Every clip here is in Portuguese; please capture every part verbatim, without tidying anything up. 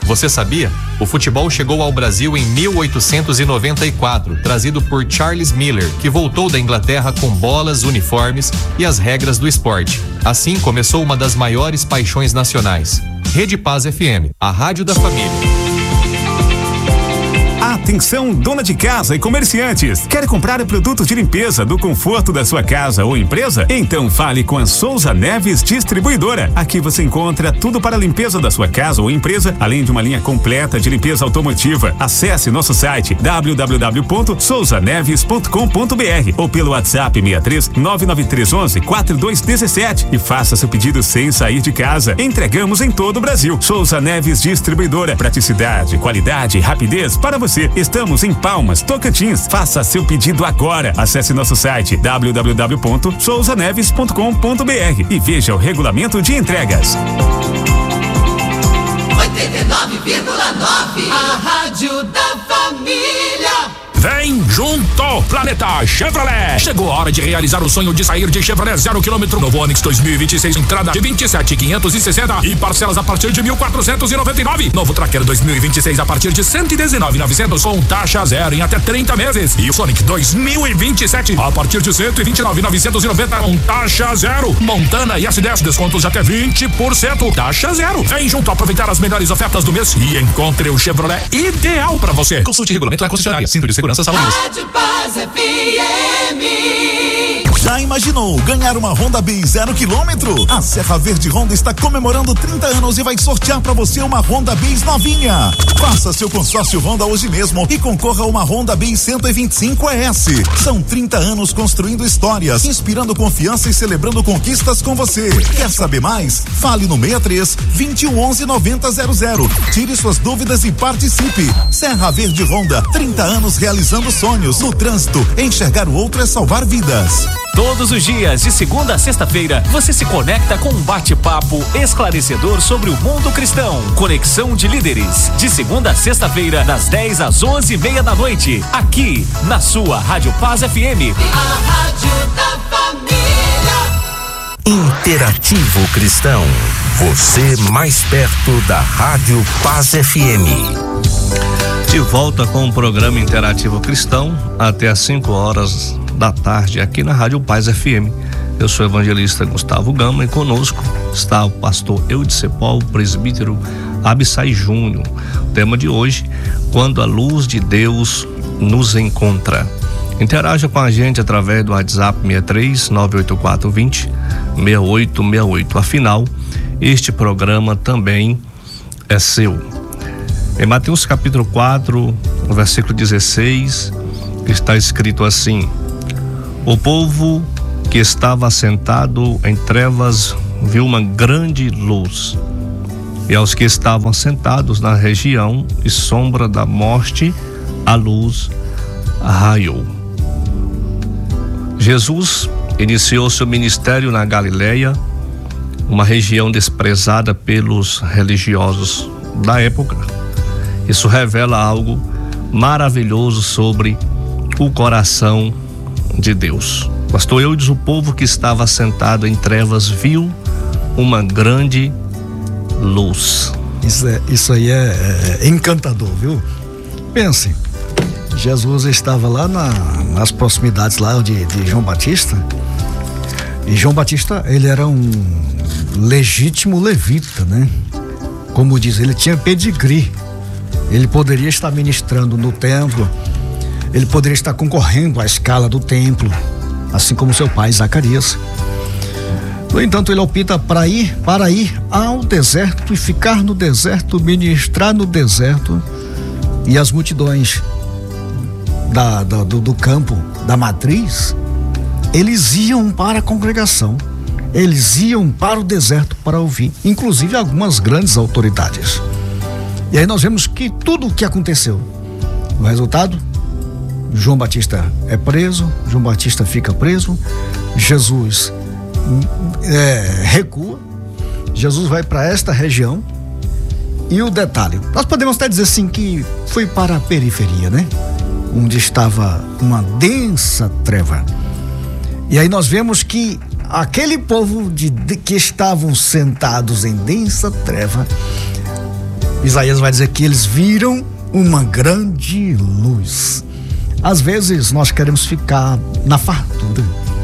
Você sabia? O futebol chegou ao Brasil em mil oitocentos e noventa e quatro, trazido por Charles Miller, que voltou da Inglaterra com bolas, uniformes e as regras do esporte. Assim começou uma das maiores paixões nacionais. Rede Paz F M, a rádio da família. Atenção, dona de casa e comerciantes. Quer comprar produtos de limpeza do conforto da sua casa ou empresa? Então fale com a Souza Neves Distribuidora. Aqui você encontra tudo para a limpeza da sua casa ou empresa, além de uma linha completa de limpeza automotiva. Acesse nosso site w w w ponto souza neves ponto com ponto b r ou pelo WhatsApp seis três nove nove três um um quatro dois um sete e faça seu pedido sem sair de casa. Entregamos em todo o Brasil. Souza Neves Distribuidora. Praticidade, qualidade e rapidez para você. Estamos em Palmas, Tocantins. Faça seu pedido agora. Acesse nosso site w w w ponto souza neves ponto com ponto b r e veja o regulamento de entregas. oitenta e nove vírgula nove, a rádio da família. Vem junto, Planeta Chevrolet. Chegou a hora de realizar o sonho de sair de Chevrolet zero quilômetro. Novo Onix dois mil e vinte e seis, entrada de vinte e sete mil quinhentos e sessenta e parcelas a partir de mil quatrocentos e noventa e nove. Novo Tracker dois mil e vinte e seis a partir de cento e dezenove mil e novecentos com taxa zero em até trinta meses. E o Sonic dois mil e vinte e sete a partir de cento e vinte e nove mil novecentos e noventa com taxa zero. Montana e S dez, descontos de até vinte por cento, taxa zero. Vem junto aproveitar as melhores ofertas do mês e encontre o Chevrolet ideal para você. Consulte regulamento na concessionária. Cinto de segurança, saúde. Rádio Paz F M. Já imaginou ganhar uma Honda Bis zero quilômetro? A Serra Verde Honda está comemorando trinta anos e vai sortear para você uma Honda Bis novinha. Faça seu consórcio Honda hoje mesmo e concorra a uma Honda Bis cento e vinte e cinco E S. São trinta anos construindo histórias, inspirando confiança e celebrando conquistas com você. Quer saber mais? Fale no seis três, vinte e um, onze, noventa zero zero. Tire suas dúvidas e participe. Serra Verde Honda, trinta anos realizando sonhos. No trânsito, enxergar o outro é salvar vidas. Todos os dias, de segunda a sexta-feira, você se conecta com um bate-papo esclarecedor sobre o mundo cristão. Conexão de Líderes, de segunda a sexta-feira, das dez às onze e meia da noite, aqui na sua Rádio Paz F M. A rádio da família. Interativo Cristão, você mais perto da Rádio Paz F M. De volta com o programa Interativo Cristão, até às cinco horas da tarde, aqui na Rádio Paz F M. Eu sou o evangelista Gustavo Gama e conosco está o pastor Eudicepol, presbítero Abissai Júnior. O tema de hoje, quando a luz de Deus nos encontra. Interaja com a gente através do WhatsApp seis três nove oito quatro dois zero seis oito seis oito. Afinal, este programa também é seu. Em Mateus capítulo quatro, versículo dezesseis, está escrito assim: o povo que estava assentado em trevas viu uma grande luz, e aos que estavam sentados na região e sombra da morte, a luz raiou. Jesus iniciou seu ministério na Galileia, uma região desprezada pelos religiosos da época. Isso revela algo maravilhoso sobre o coração de Deus. Pastor Eudes, o povo que estava sentado em trevas viu uma grande luz. Isso, é, isso aí é, é encantador, viu? Pense, Jesus estava lá na, nas proximidades lá de, de João Batista, e João Batista, ele era um legítimo levita, né? Como diz, ele tinha pedigree. Ele poderia estar ministrando no templo, ele poderia estar concorrendo à escala do templo, assim como seu pai Zacarias. No entanto, ele opta para ir, para ir ao deserto e ficar no deserto, ministrar no deserto, e as multidões da, da, do, do campo, da matriz, eles iam para a congregação, eles iam para o deserto para ouvir, inclusive algumas grandes autoridades. E aí nós vemos que tudo o que aconteceu, o resultado, João Batista é preso, João Batista fica preso, Jesus é, recua, Jesus vai para esta região, e o detalhe, nós podemos até dizer assim que foi para a periferia, né? Onde estava uma densa treva. E aí nós vemos que aquele povo de, de, que estavam sentados em densa treva, Isaías vai dizer que eles viram uma grande luz. Às vezes nós queremos ficar na fartura.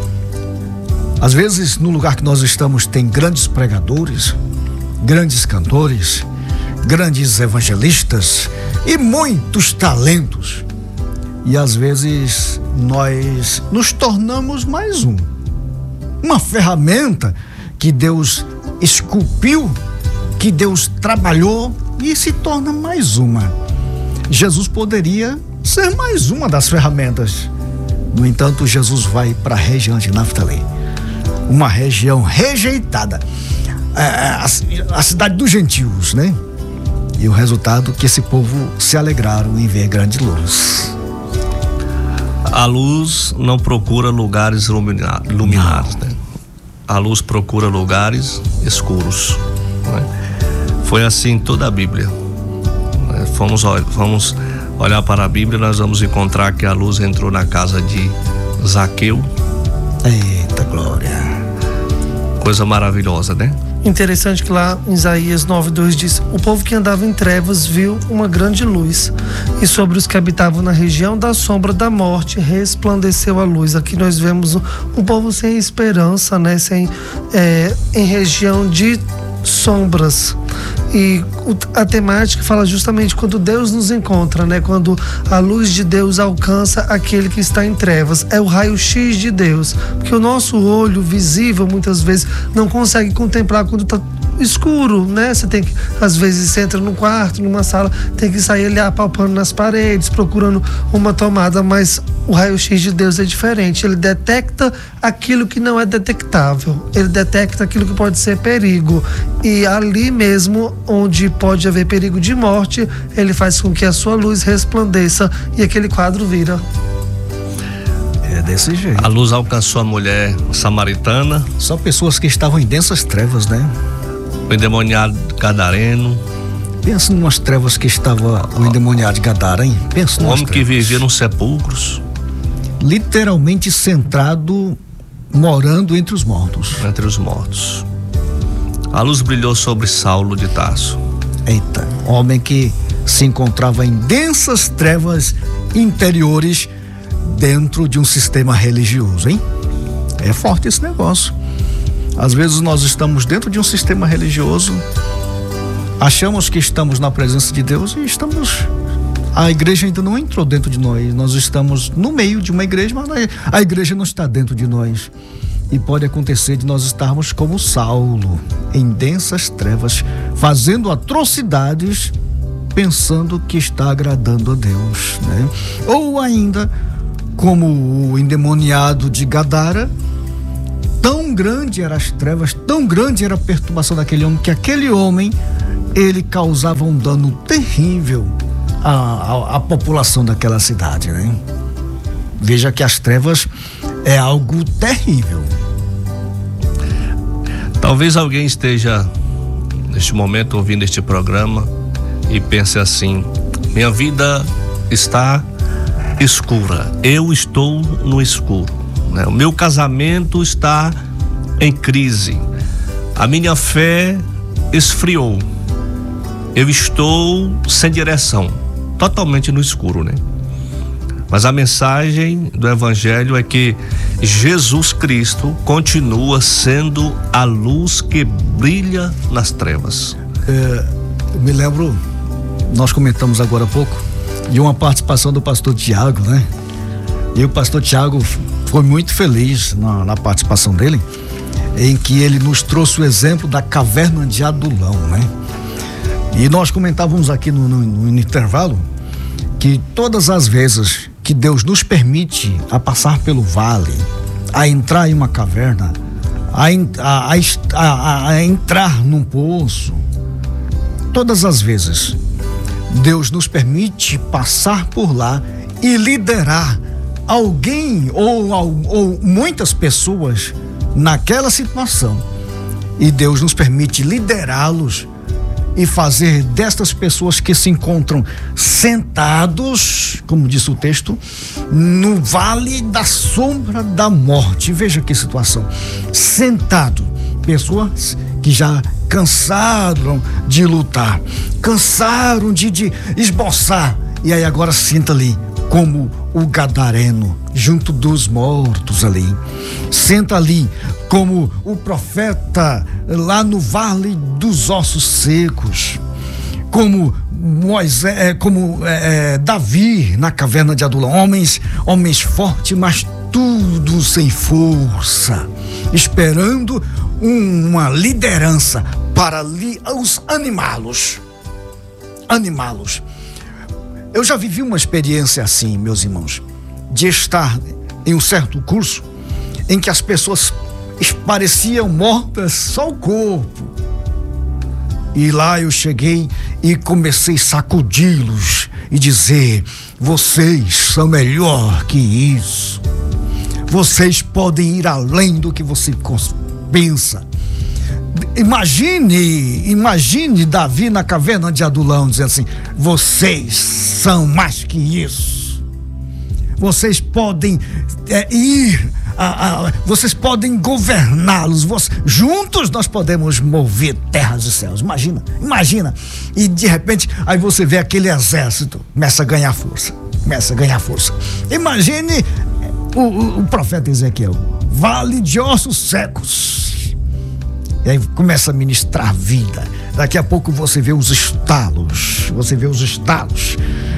Às vezes no lugar que nós estamos tem grandes pregadores, grandes cantores, grandes evangelistas e muitos talentos. E às vezes nós nos tornamos mais um. Uma ferramenta que Deus esculpiu, que Deus trabalhou e se torna mais uma. Jesus poderia ser mais uma das ferramentas. No entanto, Jesus vai para a região de Naftali, uma região rejeitada, a, a, a cidade dos gentios, né? E o resultado que esse povo se alegraram em ver grande luz. A luz não procura lugares ilumina- iluminados, né? A luz procura lugares escuros, né? Foi assim toda a Bíblia. Né? Vamos, vamos olhar para a Bíblia, nós vamos encontrar que a luz entrou na casa de Zaqueu. Eita glória! Coisa maravilhosa, né? Interessante que lá em Isaías nove, dois diz: o povo que andava em trevas viu uma grande luz, e sobre os que habitavam na região da sombra da morte resplandeceu a luz. Aqui nós vemos um, um povo sem esperança, né? Sem, é, em região de sombras. E a temática fala justamente quando Deus nos encontra, né? Quando a luz de Deus alcança aquele que está em trevas. É o raio-x de Deus, porque o nosso olho visível muitas vezes não consegue contemplar quando está escuro, né? Você tem que, às vezes, você entra num quarto, numa sala, tem que sair ali apalpando nas paredes, procurando uma tomada, mas o raio-x de Deus é diferente. Ele detecta aquilo que não é detectável. Ele detecta aquilo que pode ser perigo. E ali mesmo, onde pode haver perigo de morte, ele faz com que a sua luz resplandeça e aquele quadro vira. É desse jeito. A luz alcançou a mulher samaritana. Só pessoas que estavam em densas trevas, né? O endemoniado gadareno. Pensa numas trevas que estava o endemoniado de Gadara, hein? Pensa um homem trevas. que vivia nos sepulcros. Literalmente centrado, morando entre os mortos. Entre os mortos. A luz brilhou sobre Saulo de Tarso. Eita, homem que se encontrava em densas trevas interiores dentro de um sistema religioso, hein? É forte esse negócio. Às vezes nós estamos dentro de um sistema religioso, achamos que estamos na presença de Deus e estamos... A igreja ainda não entrou dentro de nós. Nós estamos no meio de uma igreja, mas a igreja não está dentro de nós. E pode acontecer de nós estarmos como Saulo, em densas trevas, fazendo atrocidades, pensando que está agradando a Deus, né? Ou ainda, como o endemoniado de Gadara, tão grande eram as trevas, tão grande era a perturbação daquele homem, que aquele homem, ele causava um dano terrível à, à, à população daquela cidade, né? Veja que as trevas é algo terrível. Talvez alguém esteja neste momento ouvindo este programa e pense assim: minha vida está escura, eu estou no escuro, né? O meu casamento está em crise, a minha fé esfriou, eu estou sem direção, totalmente no escuro, né? Mas a mensagem do Evangelho é que Jesus Cristo continua sendo a luz que brilha nas trevas. É, eu me lembro, nós comentamos agora há pouco, de uma participação do pastor Tiago, né? E o pastor Tiago foi muito feliz na, na participação dele, em que ele nos trouxe o exemplo da caverna de Adulão, né? E nós comentávamos aqui no, no, no intervalo que todas as vezes que Deus nos permite a passar pelo vale, a entrar em uma caverna, a, a, a, a entrar num poço, todas as vezes Deus nos permite passar por lá e liderar alguém ou, ou muitas pessoas naquela situação, e Deus nos permite liderá-los e fazer destas pessoas que se encontram sentados, como diz o texto, no vale da sombra da morte. Veja que situação. Sentado, pessoas que já cansaram de lutar, cansaram de, de esboçar, e aí agora senta ali como o gadareno junto dos mortos ali, senta ali como o profeta lá no vale dos ossos secos, como Moisés, como é, Davi na caverna de Adulão, homens, homens fortes, mas tudo sem força, esperando uma liderança para li, os animá-los, animá-los. Eu já vivi uma experiência assim, meus irmãos, de estar em um certo curso em que as pessoas pareciam mortas, só o corpo. E lá eu cheguei e comecei a sacudi-los e dizer: vocês são melhor que isso. Vocês podem ir além do que você pensa. Imagine, imagine Davi na caverna de Adulão dizendo assim: vocês são mais que isso. Vocês podem é, ir, a, a, vocês podem governá-los. Juntos nós podemos mover terras e céus. Imagina, imagina. E de repente, aí você vê aquele exército começa a ganhar força, começa a ganhar força. Imagine o, o, o profeta Ezequiel, vale de ossos secos. E aí começa a ministrar vida. Daqui a pouco você vê os estalos, você vê os estalos.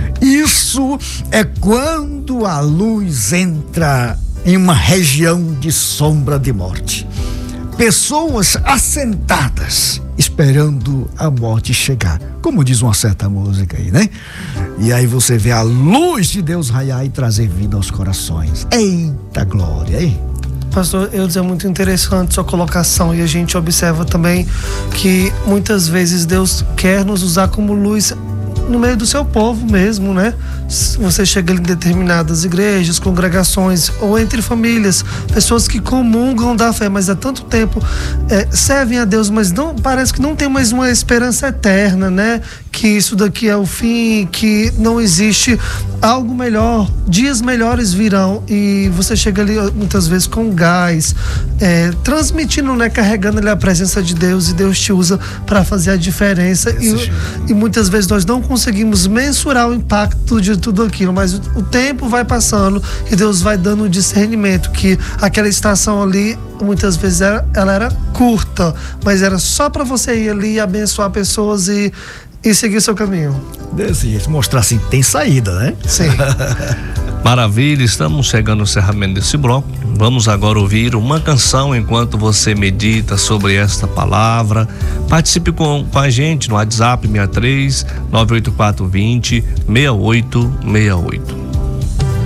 Isso é quando a luz entra em uma região de sombra de morte. Pessoas assentadas, esperando a morte chegar. Como diz uma certa música aí, né? E aí você vê a luz de Deus raiar e trazer vida aos corações. Eita glória, hein? Pastor, eu dizer, muito interessante sua colocação, e a gente observa também que muitas vezes Deus quer nos usar como luz no meio do seu povo mesmo, né? Você chega em determinadas igrejas, congregações ou entre famílias, pessoas que comungam da fé, mas há tanto tempo é, servem a Deus, mas não, parece que não tem mais uma esperança eterna, né? Que isso daqui é o fim, que não existe algo melhor, dias melhores virão, e você chega ali muitas vezes com gás, é, transmitindo, né? Carregando ali a presença de Deus, e Deus te usa para fazer a diferença, e, e muitas vezes nós não conseguimos mensurar o impacto de tudo aquilo, mas o, o tempo vai passando e Deus vai dando um discernimento que aquela estação ali, muitas vezes era, ela era curta, mas era só para você ir ali e abençoar pessoas e, e seguir seu caminho. Desse jeito, mostrar assim, tem saída, né? Sim. Maravilha, estamos chegando ao encerramento desse bloco. Vamos agora ouvir uma canção enquanto você medita sobre esta palavra. Participe com, com a gente no WhatsApp sessenta e três, nove oito quatro, vinte, sessenta e oito sessenta e oito.